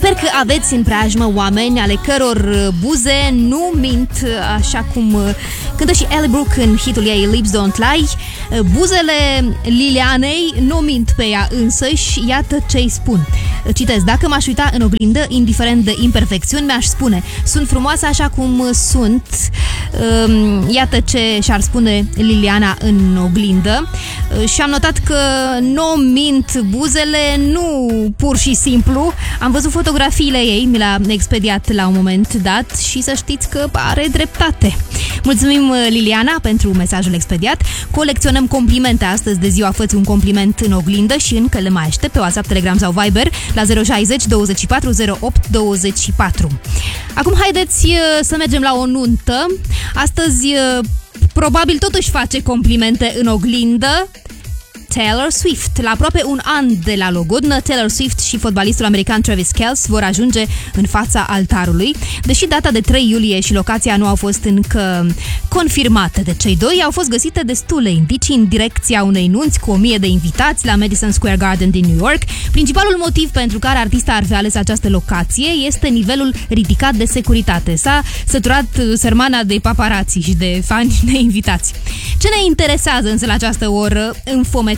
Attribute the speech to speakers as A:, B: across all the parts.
A: Sper că aveți în preajmă oameni ale căror buze nu mint, așa cum cântă și Ellie Brooke în hitul ei Lips Don't Lie. Buzele Lilianei nu mint pe ea însăși, iată ce-i spun. Citez: dacă m-aș uita în oglindă, indiferent de imperfecțiuni, mi-aș spune: sunt frumoasă așa cum sunt. Iată ce și-ar spune Liliana în oglindă. Și am notat că nu mint buzele, nu pur și simplu. Am văzut fotografiile ei, mi le-a expediat la un moment dat și să știți că are dreptate. Mulțumim, Liliana, pentru mesajul expediat. Colecționăm complimente astăzi de ziua fății, un compliment în oglindă și încă le mai aștept pe WhatsApp, Telegram sau Viber la 060 24 08 24. Acum haideți să mergem la o nuntă. Astăzi probabil totuși face complimente în oglindă Taylor Swift. La aproape un an de la logodnă, Taylor Swift și fotbalistul american Travis Kelce vor ajunge în fața altarului. Deși data de 3 iulie și locația nu au fost încă confirmate de cei doi, au fost găsite destule indicii în direcția unei nunți cu 1000 de invitați la Madison Square Garden din New York. Principalul motiv pentru care artista ar fi ales această locație este nivelul ridicat de securitate. S-a săturat sărmana de paparații și de fani neinvitați. Ce ne interesează însă la această oră înfometată,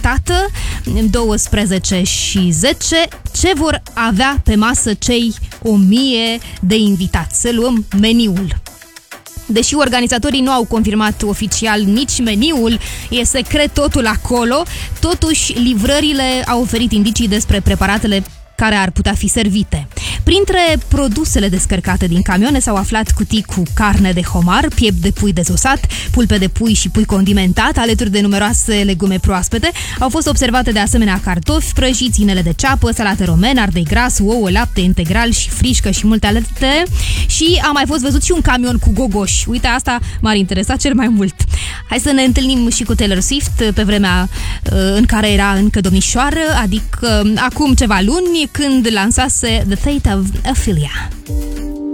A: 12 și 10, ce vor avea pe masă cei 1000 de invitați? Să luăm meniul. Deși organizatorii nu au confirmat oficial nici meniul, e secret totul acolo, totuși livrările au oferit indicii despre preparatele care ar putea fi servite. Printre produsele descărcate din camioane s-au aflat cutii cu carne de homar, piept de pui dezosat, pulpe de pui și pui condimentat, alături de numeroase legume proaspete. Au fost observate de asemenea cartofi prăjiți, inele de ceapă, salate romene, ardei gras, ouă, lapte integral și frișcă și multe alte. Și a mai fost văzut și un camion cu gogoși. Uite, asta m-ar interesa cel mai mult. Hai să ne întâlnim și cu Taylor Swift pe vremea în care era încă domnișoară, adică acum ceva luni, când lansase The Fate of Ophelia.